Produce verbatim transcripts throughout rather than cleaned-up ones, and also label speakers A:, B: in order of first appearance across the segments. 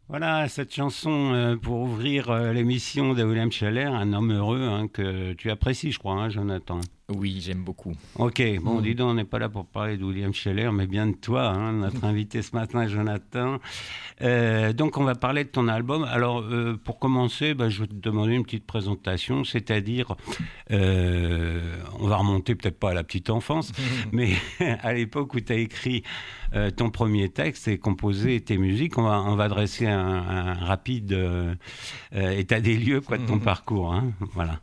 A: Voilà, cette chanson euh, pour ouvrir euh, l'émission de William Scheller, un homme heureux hein, que tu apprécies, je crois, hein, Jonathan.
B: Oui, j'aime beaucoup.
A: Ok, bon,
B: Mmh.
A: dis donc, on n'est pas là pour parler de William Scheller, mais bien de toi, hein, notre invité ce matin, Jonathan. Euh, donc, on va parler de ton album. Alors, euh, pour commencer, bah, je vais te demander une petite présentation, c'est-à-dire, euh, on va remonter peut-être pas à la petite enfance, mais à l'époque où tu as écrit euh, ton premier texte et composé tes musiques, on va, on va dresser un, un rapide euh, euh, état des lieux quoi, de ton parcours. Hein, voilà.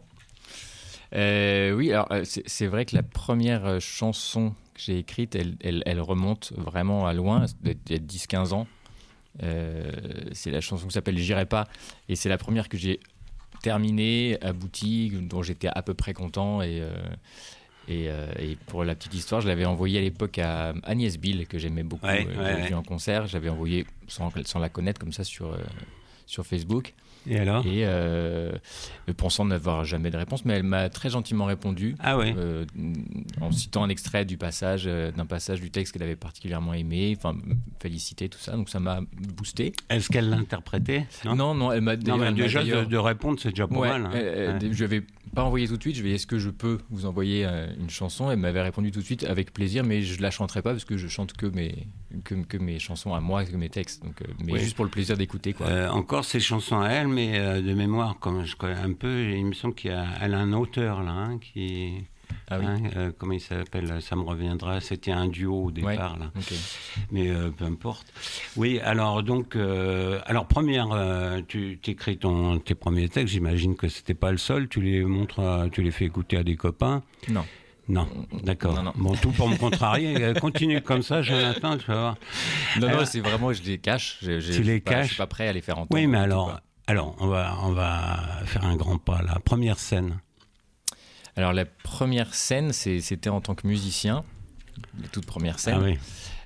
B: Euh, oui, alors euh, c'est, c'est vrai que la première euh, chanson que j'ai écrite, elle, elle, elle remonte vraiment à loin, il y a dix quinze ans. Euh, c'est la chanson qui s'appelle J'irai pas, et c'est la première que j'ai terminée, aboutie, dont j'étais à peu près content. Et, euh, et, euh, et pour la petite histoire, je l'avais envoyée à l'époque à Agnès Bill, que j'aimais beaucoup,
A: Ouais,
B: euh,
A: ouais,
B: j'avais
A: ouais.
B: vu en concert, j'avais envoyé sans, sans la connaître comme ça sur, euh, sur Facebook.
A: Et alors
B: Et euh, pensant n'avoir jamais de réponse, mais elle m'a très gentiment répondu,
A: Ah ouais.
B: euh, en citant un extrait du passage, euh, d'un passage du texte qu'elle avait particulièrement aimé, enfin me féliciter, tout ça, donc ça m'a boosté.
A: Est-ce qu'elle l'interprétait non,
B: Non, non, elle m'a
A: Non,
B: d'ailleurs,
A: mais
B: elle m'a
A: déjà de,
B: d'ailleurs-
A: de répondre, c'est déjà pas
B: Ouais,
A: mal. Hein.
B: euh,
A: Ouais.
B: je n'avais pas envoyé tout de suite, je vais est-ce que je peux vous envoyer euh, une chanson. Elle m'avait répondu tout de suite avec plaisir, mais je ne la chanterai pas parce que je chante que mes, que, que mes chansons à moi, que mes textes, donc, euh, mais
A: Oui.
B: juste pour le plaisir d'écouter, quoi.
A: Euh, encore ses chansons à elle, mais euh, de mémoire, comme je connais un peu, il me semble qu'elle a, elle a un auteur là, hein, qui,
B: Ah oui.
A: hein, euh, comment il s'appelle, ça me reviendra. C'était un duo au départ
B: Ouais,
A: là,
B: ok.
A: mais euh, peu importe. Oui, alors donc, euh, alors première, euh, tu écris ton tes premiers textes. J'imagine que c'était pas le seul. Tu les montres, à- tu les fais écouter à des copains.
B: Non.
A: Non, d'accord.
B: Non, non.
A: Bon, tout pour me contrarier. Euh, Continue comme ça, Jonathan, tu vas voir.
B: Non,
A: Alors-
B: non, c'est vraiment, je les cache. Je, je,
A: Tu
B: je
A: les
B: suis pas- Je
A: caches
B: suis pas prêt à les faire entendre.
A: Oui, mais
B: du tout,
A: alors,
B: quoi.
A: alors on va, on va faire un grand pas. La première scène.
B: Alors, la première scène, c'est- c'était en tant que musicien, la toute première scène.
A: Ah oui.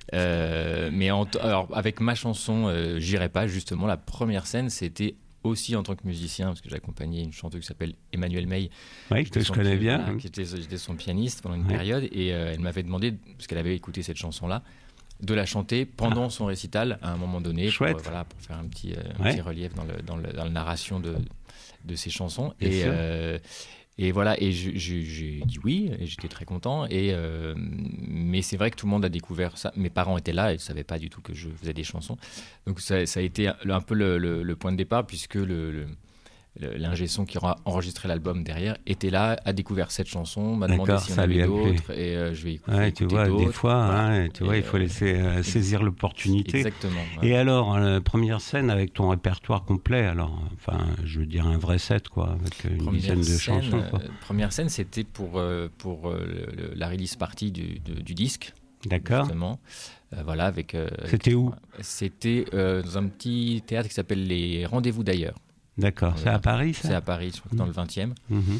B: Euh, mais en t- alors, avec ma chanson euh, J'irai pas, justement, la première scène, c'était aussi en tant que musicien, parce que j'accompagnais une chanteuse qui s'appelle Emmanuelle May.
A: Oui,
B: J'étais
A: que je
B: son
A: connais
B: pi-
A: bien.
B: voilà, qui était, j'étais son pianiste pendant une
A: Ouais.
B: période, et euh, elle m'avait demandé, parce qu'elle avait écouté cette chanson-là, de la chanter pendant son récital à un moment donné, pour,
A: Chouette.
B: euh, voilà, pour faire un petit, euh, un
A: Ouais.
B: petit relief dans, le, dans, le, dans la narration de, de ses chansons.
A: Bien
B: Et,
A: sûr.
B: euh, et voilà, et je- je- j'ai dit oui, et j'étais très content. Et, euh, mais c'est vrai que tout le monde a découvert ça. Mes parents étaient là, ils ne savaient pas du tout que je faisais des chansons. Donc ça, ça a été un peu le, le- le point de départ, puisque le, le- le- l'ingé son qui aura enregistré l'album derrière était là, a découvert cette chanson, m'a demandé
A: D'accord,
B: s'il y en
A: ça lui
B: avait
A: a plu.
B: d'autres, et euh, je vais écouter,
A: Ouais, tu
B: écouter
A: vois,
B: d'autres.
A: des fois,
B: Voilà.
A: hein, tu vois,
B: Et,
A: il faut
B: euh,
A: laisser euh, saisir l'opportunité.
B: Exactement. ouais.
A: Et alors, la première scène avec ton répertoire complet, alors, enfin, je veux dire un vrai set, quoi, avec une
B: Première
A: dizaine de
B: scène,
A: chansons, quoi.
B: euh, première scène, c'était pour, euh, pour euh, le- le- la release party du, de- du disque,
A: D'accord.
B: justement. Euh, voilà, avec, euh,
A: C'était où?
B: C'était euh, dans un petit théâtre qui s'appelle les Rendez-vous d'ailleurs.
A: D'accord. C'est à Paris,
B: C'est
A: ça
B: à Paris, je crois que dans le vingtième.
A: Mhm.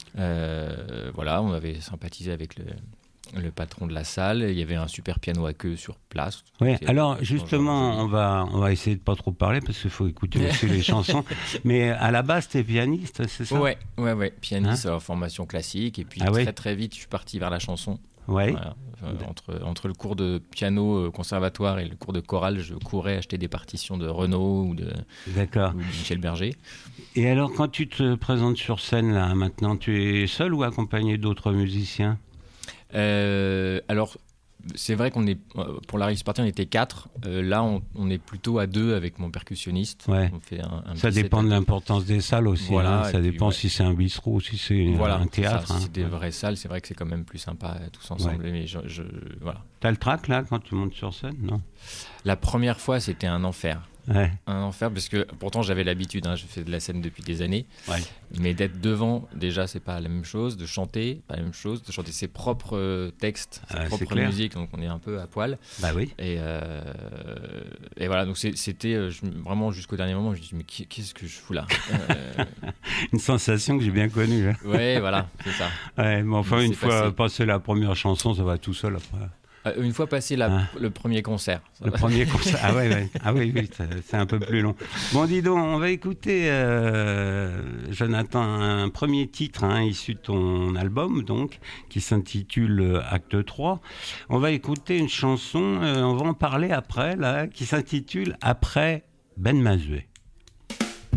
B: Euh, voilà, on avait sympathisé avec le, le patron de la salle. Il y avait un super piano à queue sur place.
A: Oui,
B: C'est-
A: alors
B: c'est
A: justement,
B: joli.
A: on va, on va essayer de pas trop parler parce qu'il faut écouter aussi les chansons. Mais à la base, t'es pianiste, c'est ça?
B: Ouais, ouais, ouais. Pianiste, en formation classique. Et puis
A: Ah
B: très,
A: ouais.
B: très vite, je suis parti vers la chanson.
A: Ouais.
B: Voilà. Enfin, entre, entre le cours de piano euh, conservatoire et le cours de chorale, je courais acheter des partitions de Renaud ou de,
A: D'accord.
B: ou de Michel Berger.
A: Et alors, quand tu te présentes sur scène, là, maintenant, tu es seul ou accompagné d'autres musiciens?
B: Euh, alors, c'est vrai qu'on est, euh, pour la release party, on était quatre. Euh, là, on, on est plutôt à deux avec mon percussionniste.
A: Ouais.
B: On fait un, un
A: Ça
B: petit
A: dépend
B: set.
A: de l'importance des salles aussi.
B: Voilà,
A: hein. Ça
B: et puis,
A: dépend
B: ouais.
A: si c'est un bistrot ou si c'est
B: Voilà,
A: un
B: c'est
A: théâtre.
B: ça. Si
A: hein.
B: c'est des vraies salles, c'est vrai que c'est quand même plus sympa euh, tous ensemble. Mais je, je- voilà.
A: T'as le trac, là, quand tu montes sur scène? Non.
B: La première fois, c'était un enfer.
A: Ouais.
B: Un enfer, parce que pourtant j'avais l'habitude, hein, je fais de la scène depuis des années,
A: Ouais.
B: mais d'être devant, déjà c'est pas la même chose, de chanter, pas la même chose, de chanter ses propres euh, textes, sa
A: Ah, c'est
B: propre
A: clair.
B: musique, donc on est un peu à poil.
A: Bah oui.
B: Et, euh, et voilà, donc c'est- c'était euh, je- vraiment jusqu'au dernier moment, je me dis mais qui- qu'est-ce que je fous là Euh,
A: Une sensation que j'ai bien connue. hein.
B: Ouais, voilà, c'est ça.
A: Ouais, mais enfin,
B: Mais
A: une
B: c'est
A: fois
B: passé.
A: passé la première chanson, ça va tout seul après.
B: Euh, Une fois passé la-
A: Ah.
B: le premier concert, ça
A: Le
B: va.
A: premier concert. Ah ouais, ouais. Ah oui, oui, c'est- c'est un peu plus long. Bon, dis donc, on va écouter, euh, Jonathan, un premier titre hein, issu de ton album, donc, qui s'intitule euh, Acte trois. On va écouter une chanson, euh, on va en parler après, là, qui s'intitule Après Ben Mazuet.